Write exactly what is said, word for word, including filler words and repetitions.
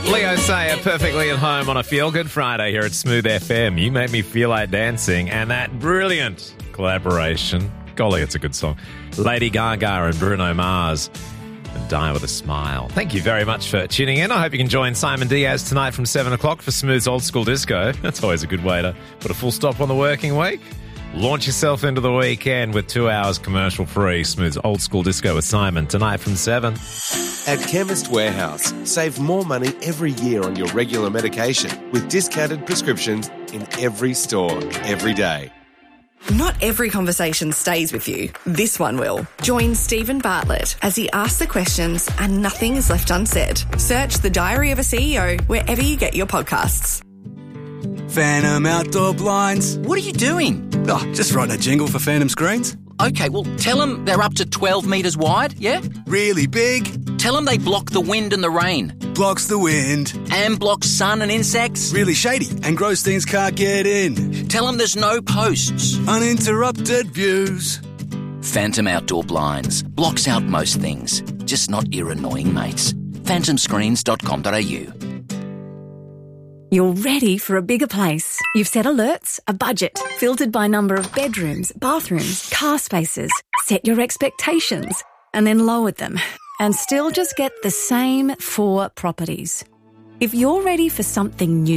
Leo Sayer, perfectly at home on a feel-good Friday here at Smooth F M. You make me feel like dancing, and that brilliant collaboration. Golly, it's a good song. Lady Gaga and Bruno Mars. And Die With a Smile. Thank you very much for tuning in. I hope you can join Simon Diaz tonight from seven o'clock for Smooth's Old School Disco. That's always a good way to put a full stop on the working week. Launch yourself into the weekend with two hours commercial-free. Smooth's Old School Disco with Simon tonight from seven. At Chemist Warehouse, save more money every year on your regular medication with discounted prescriptions in every store, every day. Not every conversation stays with you. This one will. Join Stephen Bartlett as he asks the questions and nothing is left unsaid. Search The Diary of a C E O wherever you get your podcasts. Phantom Outdoor Blinds. What are you doing? Oh, just writing a jingle for Phantom Screens. Okay, well, tell them they're up to twelve metres wide, yeah? Really big. Tell them they block the wind and the rain. Blocks the wind. And blocks sun and insects. Really shady and gross things can't get in. Tell them there's no posts. Uninterrupted views. Phantom Outdoor Blinds. Blocks out most things. Just not your annoying mates. phantom screens dot com dot a u. You're ready for a bigger place. You've set alerts, a budget, filtered by number of bedrooms, bathrooms, car spaces, set your expectations, and then lowered them, and still just get the same four properties. If you're ready for something new,